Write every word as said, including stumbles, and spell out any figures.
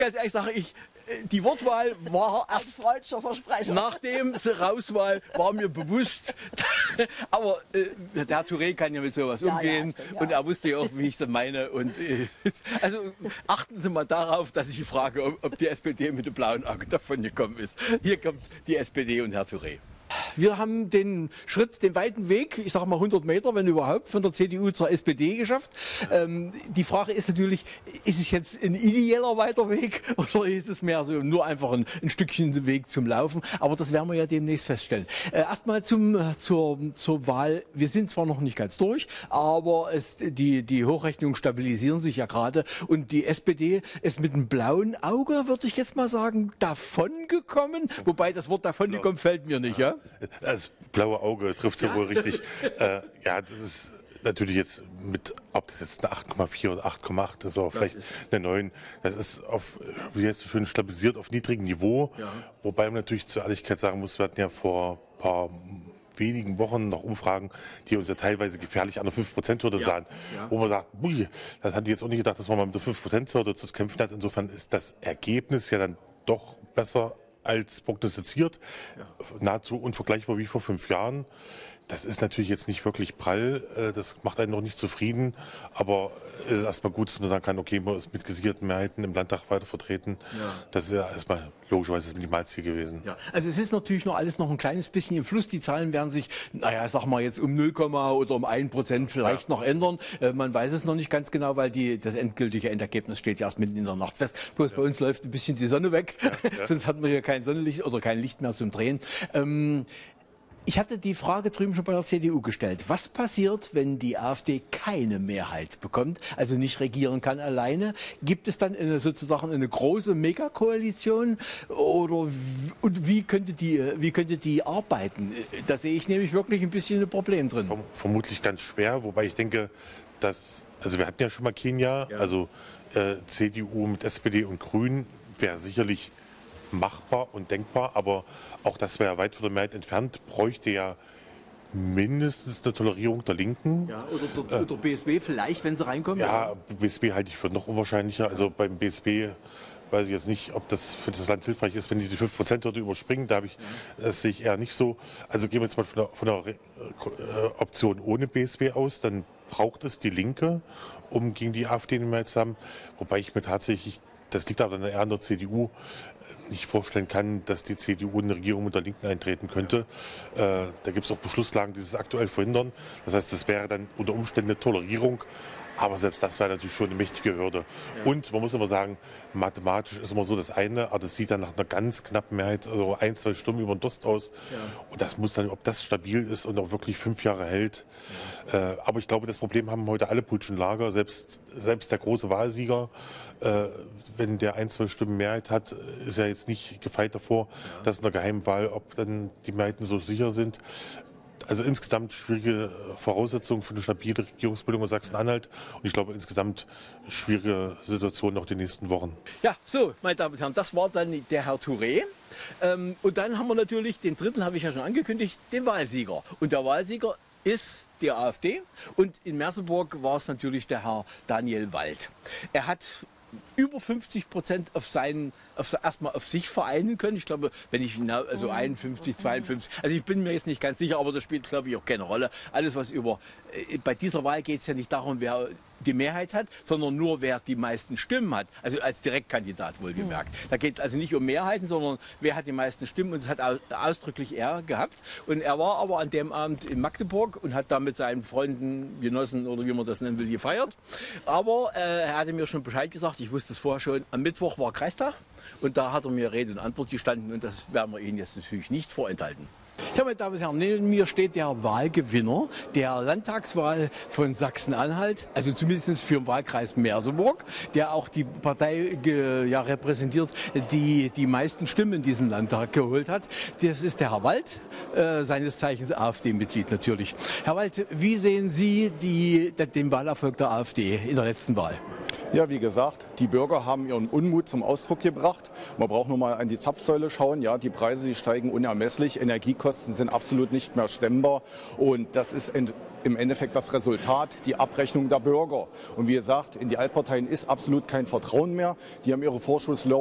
Ganz ehrlich sage ich, die Wortwahl war erst freudscher Versprecher. Nachdem sie raus war, war mir bewusst. Aber äh, der Herr Touré kann ja mit sowas Ja, umgehen ja, ja. und er wusste ja auch, wie ich es meine. Und, äh, also achten Sie mal darauf, dass ich frage, ob, ob die S P D mit dem blauen Auge davon gekommen ist. Hier kommt die S P D und Herr Touré. Wir haben den Schritt, den weiten Weg, ich sage mal hundert Meter, wenn überhaupt, von der C D U zur S P D geschafft. Ähm, die Frage ist natürlich, ist es jetzt ein ideeller weiter Weg oder ist es mehr so nur einfach ein, ein Stückchen Weg zum Laufen? Aber das werden wir ja demnächst feststellen. Äh, Erstmal zum, äh, zur, zur Wahl. Wir sind zwar noch nicht ganz durch, aber es, die, die Hochrechnungen stabilisieren sich ja gerade und die S P D ist mit einem blauen Auge, würde ich jetzt mal sagen, davongekommen. Wobei das Wort davongekommen fällt mir nicht, ja? Das blaue Auge trifft so Ja. wohl richtig. äh, ja, das ist natürlich jetzt mit, ob das jetzt eine acht Komma vier oder acht Komma acht ist oder vielleicht ist- eine neun, das ist auf, wie heißt es so schön, stabilisiert auf niedrigem Niveau. Ja. Wobei man natürlich zur Ehrlichkeit sagen muss, wir hatten ja vor ein paar wenigen Wochen noch Umfragen, die uns ja teilweise gefährlich an der fünf Prozent Hürde Ja. sahen. Ja. Wo man sagt, ui, das hatte ich jetzt auch nicht gedacht, dass man mal mit der fünf Prozent Hürde zu kämpfen hat. Insofern ist das Ergebnis ja dann doch besser als prognostiziert, nahezu unvergleichbar wie vor fünf Jahren. Das ist natürlich jetzt nicht wirklich prall, äh, das macht einen noch nicht zufrieden, aber es ist erstmal gut, dass man sagen kann, okay, man ist mit gesicherten Mehrheiten im Landtag weiter vertreten. Ja. Das ist ja erstmal logischerweise das Minimalziel gewesen. Ja, also es ist natürlich noch alles noch ein kleines bisschen im Fluss. Die Zahlen werden sich, naja, sag mal jetzt um null, oder um ein Prozent vielleicht Ja. noch ändern. Äh, man weiß es noch nicht ganz genau, weil die, das endgültige Endergebnis steht ja erst mitten in der Nacht fest. Bloß bei uns läuft ein bisschen die Sonne weg, ja. sonst hat man hier kein Sonnenlicht oder kein Licht mehr zum Drehen. Ähm, Ich hatte die Frage drüben schon bei der C D U gestellt. Was passiert, wenn die AfD keine Mehrheit bekommt, also nicht regieren kann alleine? Gibt es dann eine, sozusagen eine große Megakoalition? Oder w- und wie könnte die, wie könnte die arbeiten? Da sehe ich nämlich wirklich ein bisschen ein Problem drin. Verm vermutlich ganz schwer, wobei ich denke, dass, also wir hatten ja schon mal Kenia, Ja. also äh, C D U mit S P D und Grünen wäre sicherlich machbar und denkbar, aber auch das wäre ja weit von der Mehrheit entfernt, bräuchte ja mindestens eine Tolerierung der Linken. Ja, oder der, der B S W vielleicht, wenn sie reinkommen? Ja, B S B halte ich für noch unwahrscheinlicher. Also beim B S B weiß ich jetzt nicht, ob das für das Land hilfreich ist, wenn die die fünf Prozent Hürde überspringen. Da habe ich, das sehe ich eher nicht so. Also gehen wir jetzt mal von der, von der äh, Option ohne B S B aus, dann braucht es die Linke, um gegen die AfD eine Mehrheit zu haben. Wobei ich mir tatsächlich, das liegt aber dann eher an der C D U, nicht vorstellen kann, dass die C D U in eine Regierung mit der Linken eintreten könnte. Äh, da gibt es auch Beschlusslagen, die das aktuell verhindern. Das heißt, das wäre dann unter Umständen eine Tolerierung. Aber selbst das wäre natürlich schon eine mächtige Hürde. Ja. Und man muss immer sagen, mathematisch ist immer so das eine, aber das sieht dann nach einer ganz knappen Mehrheit, also ein, zwei Stimmen über den Durst aus. Ja. Und das muss dann, ob das stabil ist und auch wirklich fünf Jahre hält. Ja. Äh, aber ich glaube, das Problem haben heute alle politischen Lager, selbst, selbst der große Wahlsieger, äh, wenn der ein, zwei Stimmen Mehrheit hat, ist er jetzt nicht gefeit davor, ja. dass in der Geheimwahl, ob dann die Mehrheiten so sicher sind. Also insgesamt schwierige Voraussetzungen für eine stabile Regierungsbildung in Sachsen-Anhalt und ich glaube insgesamt schwierige Situationen auch die nächsten Wochen. Ja, so, meine Damen und Herren, das war dann der Herr Touré. Ähm, und dann haben wir natürlich, den dritten habe ich ja schon angekündigt, den Wahlsieger. Und der Wahlsieger ist die AfD und in Merseburg war es natürlich der Herr Daniel Wald. Er hat über fünfzig Prozent auf seinen, auf, erstmal auf sich vereinen können. Ich glaube, wenn ich, also einundfünfzig, zweiundfünfzig, also ich bin mir jetzt nicht ganz sicher, aber das spielt, glaube ich, auch keine Rolle. Alles, was über, bei dieser Wahl geht es ja nicht darum, wer die Mehrheit hat, sondern nur, wer die meisten Stimmen hat. Also als Direktkandidat wohlgemerkt. Da geht es also nicht um Mehrheiten, sondern wer hat die meisten Stimmen und es hat ausdrücklich er gehabt. Und er war aber an dem Abend in Magdeburg und hat da mit seinen Freunden, Genossen oder wie man das nennen will, gefeiert. Aber äh, er hatte mir schon Bescheid gesagt, ich wusste es vorher schon, am Mittwoch war Kreistag und da hat er mir Rede und Antwort gestanden und das werden wir Ihnen jetzt natürlich nicht vorenthalten. Ja, meine Damen und Herren, neben mir steht der Wahlgewinner der Landtagswahl von Sachsen-Anhalt, also zumindest für den Wahlkreis Merseburg, der auch die Partei ge, ja, repräsentiert, die die meisten Stimmen in diesem Landtag geholt hat. Das ist der Herr Wald, äh, seines Zeichens AfD-Mitglied natürlich. Herr Wald, wie sehen Sie die, den Wahlerfolg der AfD in der letzten Wahl? Ja, wie gesagt, die Bürger haben ihren Unmut zum Ausdruck gebracht. Man braucht nur mal an die Zapfsäule schauen. Ja, die Preise, die steigen unermesslich. Energiekosten sind absolut nicht mehr stemmbar. Und das ist im Endeffekt das Resultat, die Abrechnung der Bürger. Und wie gesagt, in die Altparteien ist absolut kein Vertrauen mehr. Die haben ihre Vorschusslösung